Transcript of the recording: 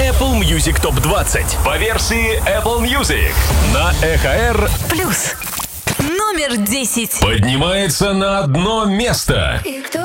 Apple Music Top 20 по версии Apple Music на ЭХР Плюс. Номер 10. поднимается на одно место.